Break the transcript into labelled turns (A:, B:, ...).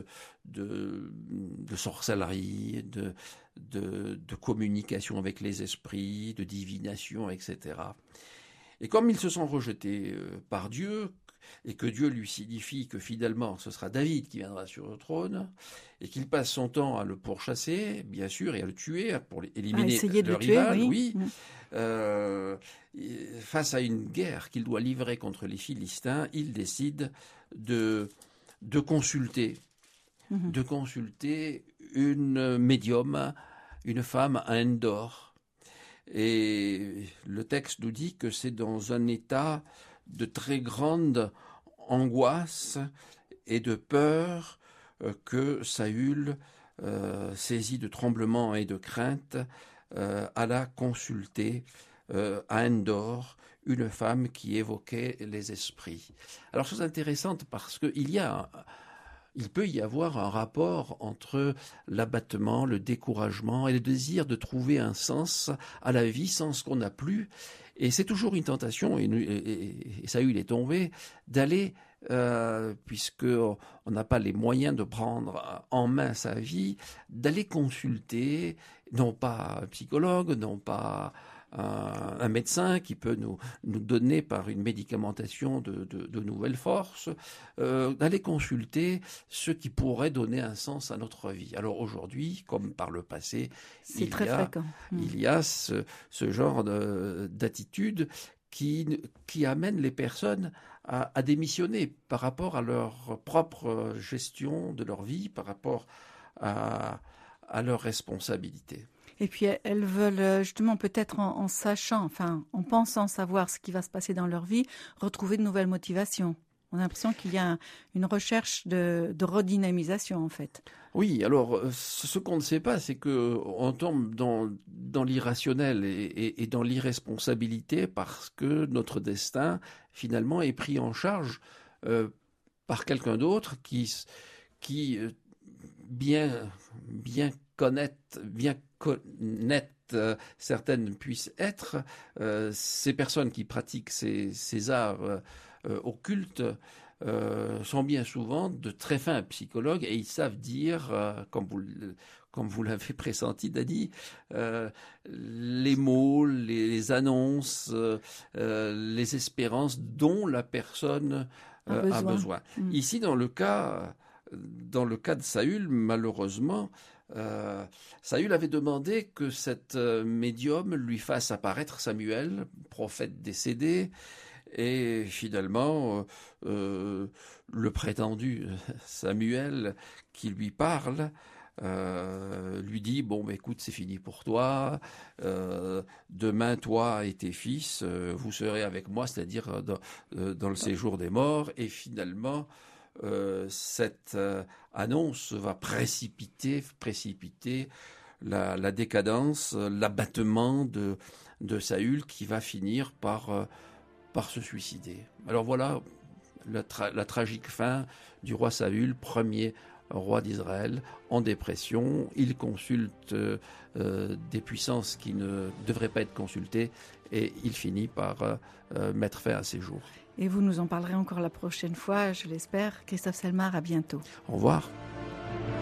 A: de sorcellerie, de communication avec les esprits, de divination, etc. Et comme il se sent rejeté par Dieu, et que Dieu lui signifie que finalement ce sera David qui viendra sur le trône, et qu'il passe son temps à le pourchasser, bien sûr, et à le tuer pour éliminer
B: essayer de
A: le
B: le tuer,
A: rival,
B: oui.
A: oui, face à une guerre qu'il doit livrer contre les Philistins, il décide de consulter, de consulter une médium, une femme à Endor. Et le texte nous dit que c'est dans un état de très grande angoisse et de peur que Saül, saisi de tremblement et de crainte, alla consulter à Endor une femme qui évoquait les esprits. Alors, chose intéressante parce qu'il peut y avoir un rapport entre l'abattement, le découragement et le désir de trouver un sens à la vie, sens qu'on n'a plus. Et c'est toujours une tentation, et Saül est tombé, d'aller, puisque on n'a pas les moyens de prendre en main sa vie, d'aller consulter, non pas un psychologue, non pas un médecin qui peut nous donner par une médicamentation de nouvelles forces, d'aller consulter ce qui pourrait donner un sens à notre vie. Alors aujourd'hui, comme par le passé,
B: c'est très fréquent.
A: Il y a ce genre d'attitude qui amène les personnes à démissionner par rapport à leur propre gestion de leur vie, par rapport à leurs responsabilités.
B: Et puis elles veulent justement peut-être en sachant, enfin en pensant savoir ce qui va se passer dans leur vie, retrouver de nouvelles motivations. On a l'impression qu'il y a une recherche de redynamisation en fait.
A: Oui, alors ce qu'on ne sait pas, c'est qu'on tombe dans l'irrationnel et dans l'irresponsabilité parce que notre destin finalement est pris en charge par quelqu'un d'autre qui bien connaître certaines puissent être, ces personnes qui pratiquent ces arts occultes sont bien souvent de très fins psychologues et ils savent dire, comme vous l'avez pressenti, Dany, les mots, les annonces, les espérances dont la personne a besoin. Ici, dans le cas de Saül, malheureusement, Saül avait demandé que cette médium lui fasse apparaître Samuel, prophète décédé, et finalement, le prétendu Samuel qui lui parle lui dit bon, bah, écoute, c'est fini pour toi. Demain, toi et tes fils, vous serez avec moi, c'est-à-dire dans le séjour des morts. Et finalement, cette annonce va précipiter la décadence, l'abattement de Saül qui va finir par se suicider. Alors voilà la tragique fin du roi Saül, premier roi d'Israël, en dépression. Il consulte des puissances qui ne devraient pas être consultées et il finit par mettre fin à ses jours.
B: Et vous nous en parlerez encore la prochaine fois, je l'espère. Christophe Selmar, à bientôt.
A: Au revoir.